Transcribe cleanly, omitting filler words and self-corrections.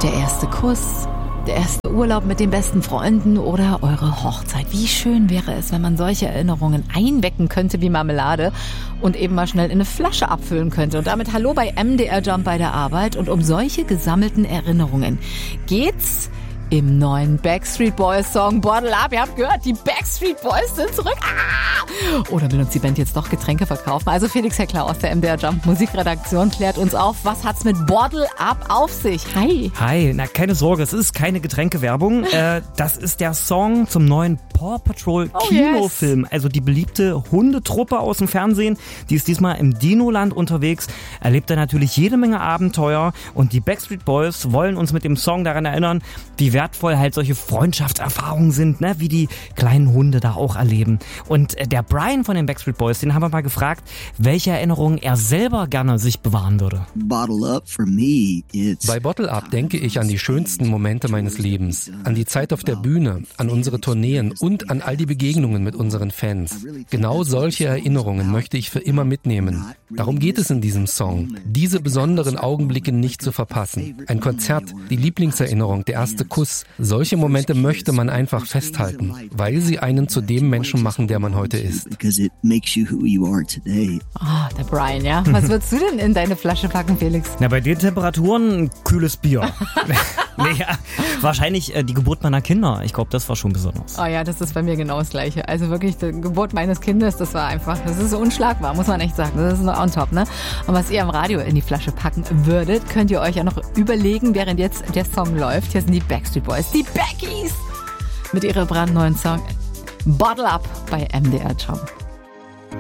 Der erste Kuss, der erste Urlaub mit den besten Freunden oder eure Hochzeit. Wie schön wäre es, wenn man solche Erinnerungen einwecken könnte wie Marmelade und eben mal schnell in eine Flasche abfüllen könnte. Und damit hallo bei MDR Jump bei der Arbeit. Und um solche gesammelten Erinnerungen geht's im neuen Backstreet Boys Song Bottle Up. Ihr habt gehört, die Backstreet Boys sind zurück. Oder will uns die Band jetzt doch Getränke verkaufen? Also Felix Heckler aus der MDR Jump Musikredaktion klärt uns auf, was hat's mit Bottle Up auf sich? Hi. Hi, na keine Sorge, es ist keine Getränkewerbung. Das ist der Song zum neuen Paw Patrol Kinofilm. Also die beliebte Hundetruppe aus dem Fernsehen, die ist diesmal im Dinoland unterwegs, erlebt da natürlich jede Menge Abenteuer und die Backstreet Boys wollen uns mit dem Song daran erinnern, wie wertvoll halt solche Freundschaftserfahrungen sind, ne? Wie die kleinen Hunde da auch erleben. Und der Brian von den Backstreet Boys, den haben wir mal gefragt, welche Erinnerungen er selber gerne sich bewahren würde. Bei Bottle Up denke ich an die schönsten Momente meines Lebens, an die Zeit auf der Bühne, an unsere Tourneen und an all die Begegnungen mit unseren Fans. Genau solche Erinnerungen möchte ich für immer mitnehmen. Darum geht es in diesem Song, diese besonderen Augenblicke nicht zu verpassen. Ein Konzert, die Lieblingserinnerung, der erste Kuss. Solche Momente möchte man einfach festhalten, weil sie einen zu dem Menschen machen, der man heute ist. Der Brian, ja. Was würdest du denn in deine Flasche packen, Felix? Na, bei den Temperaturen ein kühles Bier. Naja, wahrscheinlich die Geburt meiner Kinder. Ich glaube, das war schon besonders. Oh ja, das ist bei mir genau das Gleiche. Also wirklich, die Geburt meines Kindes, das war einfach, das ist unschlagbar, muss man echt sagen. Das ist noch on top, ne? Und was ihr am Radio in die Flasche packen würdet, könnt ihr euch ja noch überlegen, während jetzt der Song läuft. Hier sind die Backstreet Boys, die Backies, mit ihrem brandneuen Song Bottle Up bei MDR Jump.